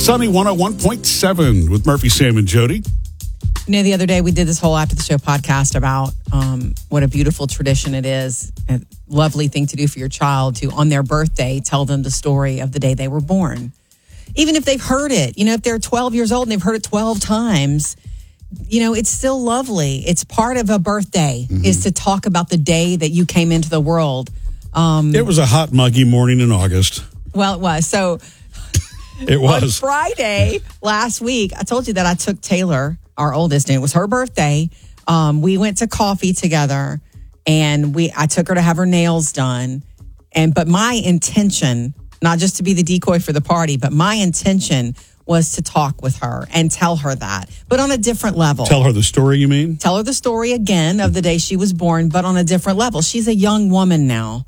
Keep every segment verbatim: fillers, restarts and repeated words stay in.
Sunny one oh one point seven with Murphy, Sam, and Jody. You know, the other day we did this whole After the Show podcast about um, what a beautiful tradition it is, a lovely thing to do for your child to, on their birthday, tell them the story of the day they were born. Even if they've heard it, you know, if they're twelve years old and they've heard it twelve times, you know, it's still lovely. It's part of a birthday mm-hmm. is to talk about the day that you came into the world. Um, it was a hot, muggy morning in August. Well, it was. So it was. On Friday last week, I told you that I took Taylor, our oldest, and it was her birthday. Um, we went to coffee together, and we I took her to have her nails done. And but my intention, not just to be the decoy for the party, but my intention was to talk with her and tell her that, but on a different level. Tell her the story, you mean? Tell her the story again of the day she was born, but on a different level. She's a young woman now.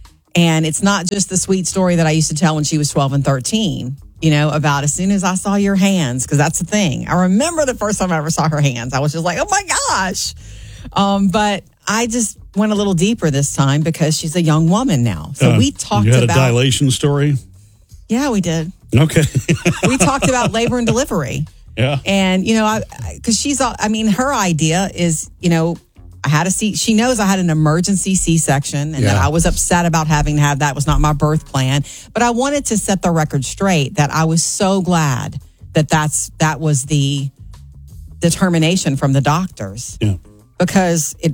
And it's not just the sweet story that I used to tell when she was twelve and thirteen, you know, about as soon as I saw your hands, because that's the thing. I remember the first time I ever saw her hands. I was just like, oh, my gosh. Um, but I just went a little deeper this time because she's a young woman now. So uh, we talked you had about... a dilation story? Yeah, we did. Okay. We talked about labor and delivery. Yeah. And, you know, I because she's, I mean, her idea is, you know, I had a C, she knows I had an emergency C-section and yeah. that I was upset about having to have that. It was not my birth plan. But I wanted to set the record straight that I was so glad that that's, that was the determination from the doctors. Yeah. Because it,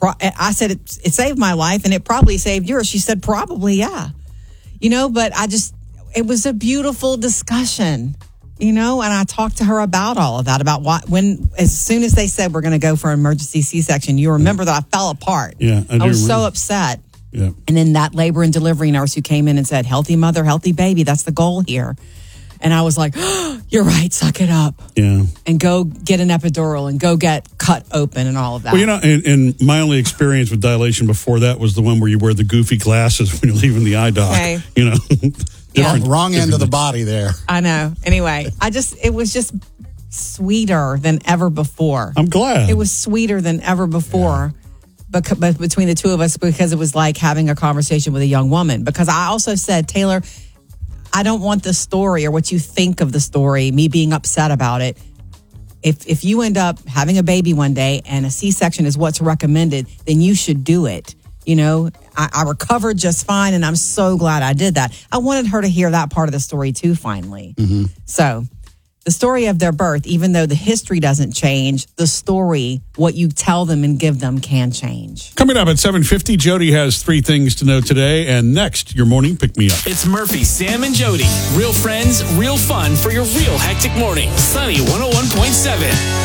I said it, it saved my life and it probably saved yours. She said, probably, yeah. You know, but I just, it was a beautiful discussion. You know, and I talked to her about all of that, about what, when, as soon as they said we're going to go for an emergency C-section, you remember that I fell apart. Yeah, I do I was remember. so upset. Yeah. And then that labor and delivery nurse who came in and said, healthy mother, healthy baby, that's the goal here. And I was like, oh, you're right, suck it up. Yeah. And go get an epidural and go get cut open and all of that. Well, you know, and, and my only experience with dilation before that was the one where you wear the goofy glasses when you're leaving the eye doc. Okay. You know. Yeah. Wrong end of the body there. I know. Anyway, I just, it was just sweeter than ever before. I'm glad. It was sweeter than ever before yeah. but, but between the two of us, because it was like having a conversation with a young woman. Because I also said, Taylor, I don't want the story or what you think of the story, me being upset about it. If if you end up having a baby one day and a C-section is what's recommended, then you should do it. You know, I, I recovered just fine, and I'm so glad I did that. I wanted her to hear that part of the story, too, finally. Mm-hmm. So the story of their birth, even though the history doesn't change, the story, what you tell them and give them can change. Coming up at seven fifty, Jody has three things to know today. And next, your morning pick-me-up. It's Murphy, Sam, and Jody. Real friends, real fun for your real hectic morning. Sunny one oh one point seven.